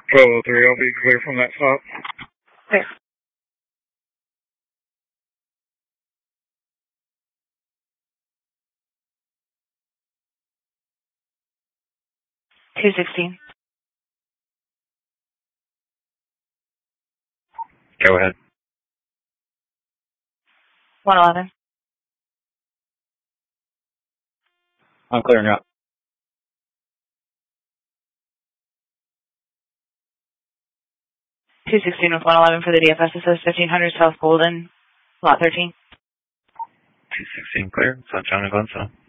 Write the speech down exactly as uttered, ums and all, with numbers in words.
twelve oh three, I'll be clear from that stop. Clear. two sixteen. Go ahead. one eleven. I'm clearing up. two sixteen with one eleven for the D F S. It says fifteen hundred South Golden, lot thirteen. two sixteen clear. South John and Glenstone.